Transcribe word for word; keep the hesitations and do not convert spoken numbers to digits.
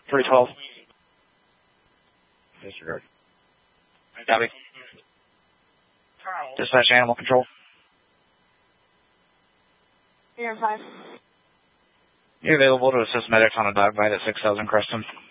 three twelve. Disregard. Copy. Dispatch animal control. You're five. You available to assist medics on a dog bite at six thousand Creston?